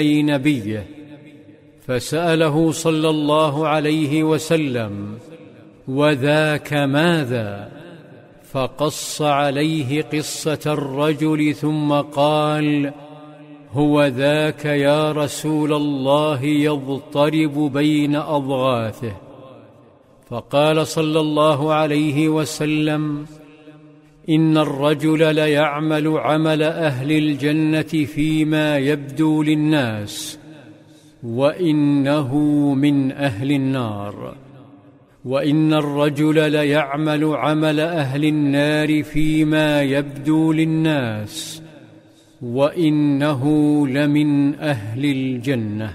نبيه، فسأله صلى الله عليه وسلم: وذاك ماذا؟ فقص عليه قصة الرجل ثم قال: هو ذاك يا رسول الله يضطرب بين أضغاثه. فقال صلى الله عليه وسلم: إن الرجل ليعمل عمل أهل الجنة فيما يبدو للناس، وإنه من أهل النار، وإن الرجل ليعمل عمل أهل النار فيما يبدو للناس، وإنه لمن أهل الجنة.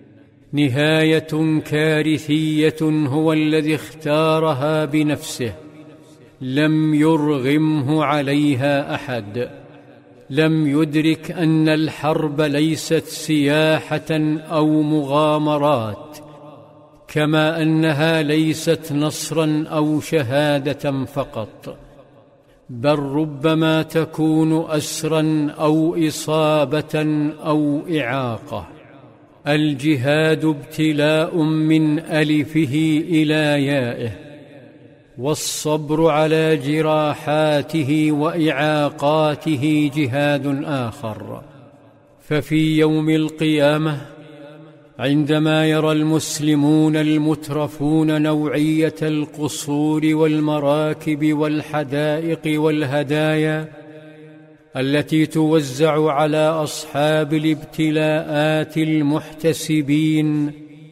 نهاية كارثية هو الذي اختارها بنفسه، لم يرغمه عليها أحد، لم يدرك أن الحرب ليست سياحة أو مغامرات، كما أنها ليست نصرا أو شهادة فقط، بل ربما تكون أسرا أو إصابة أو إعاقة. الجهاد ابتلاء من ألفه إلى يائه، والصبر على جراحاته وإعاقاته جهاد آخر. ففي يوم القيامة عندما يرى المسلمون المترفون نوعية القصور والمراكب والحدائق والهدايا التي توزع على أصحاب الابتلاءات المحتسبين،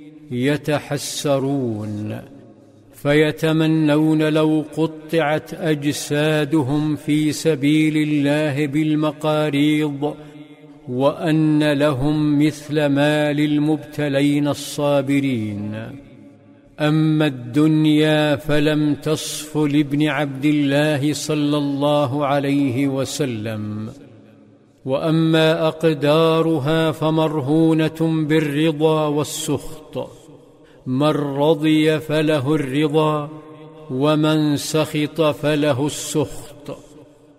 يتحسرون فيتمنون لو قطعت أجسادهم في سبيل الله بالمقاريض، وأن لهم مثل ما للمبتلين الصابرين. أما الدنيا فلم تصف لابن عبد الله صلى الله عليه وسلم، وأما أقدارها فمرهونة بالرضا والسخط، من رضي فله الرضا، ومن سخط فله السخط.